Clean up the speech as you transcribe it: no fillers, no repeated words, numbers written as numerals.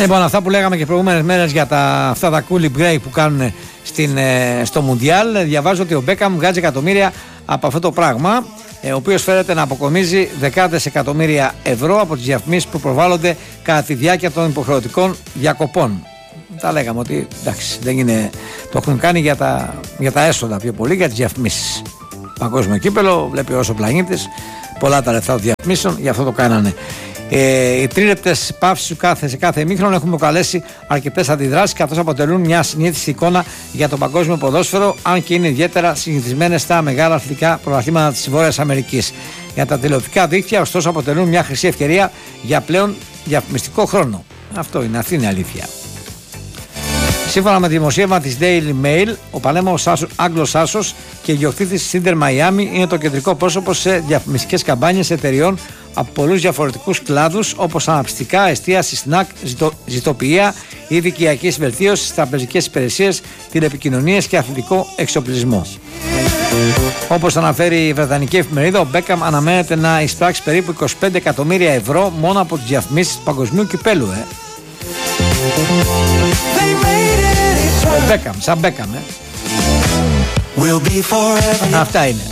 Λοιπόν, αυτά που λέγαμε και προηγούμενες μέρες για αυτά τα cooling break που κάνουν στο Μουντιάλ, διαβάζω ότι ο Μπέκαμ βγάζει εκατομμύρια από αυτό το πράγμα, ο οποίος φέρεται να αποκομίζει δεκάδες εκατομμύρια ευρώ από τις διαφημίσεις που προβάλλονται κατά τη διάρκεια των υποχρεωτικών διακοπών. Τα λέγαμε ότι εντάξει, δεν είναι, το έχουν κάνει για τα έσοδα πιο πολύ, για τις διαφημίσεις. Παγκόσμιο κύπελο, βλέπει όσο πλανήτης, πολλά τα λεφτά των διαφημίσεων, γι' αυτό το κάνανε. Οι τρίλεπτες παύσεις σε κάθε ημίχρονο έχουν προκαλέσει αρκετές αντιδράσεις, καθώς αποτελούν μια συνήθιστη εικόνα για το παγκόσμιο ποδόσφαιρο, αν και είναι ιδιαίτερα συνηθισμένες στα μεγάλα αθλητικά πρωταθλήματα της Βόρειας Αμερικής. Για τα τηλεοπτικά δίκτυα, ωστόσο, αποτελούν μια χρυσή ευκαιρία για πλέον διαφημιστικό χρόνο. Αυτή είναι αλήθεια. Σύμφωνα με τη δημοσίευμα της Daily Mail, ο πανέμορφος Άγγλος άσος και ιδιοκτήτης Cinder Miami είναι το κεντρικό πρόσωπο σε διαφημιστικές καμπάνιες εταιριών από πολλούς διαφορετικούς κλάδους, όπως αναψυκτικά, εστίαση, σνακ, ζητοποιία, είδη οικιακής βελτίωσης, τραπεζικές υπηρεσίες, τηλεπικοινωνίες και αθλητικό εξοπλισμό. Όπως αναφέρει η βρετανική εφημερίδα, ο Μπέκαμ αναμένεται να εισπράξει περίπου 25 εκατομμύρια ευρώ μόνο από τις διαφημίσεις του παγκοσμίου κυπέλου. Ο Μπέκαμ, σαν Μπέκαμ. Αυτά είναι.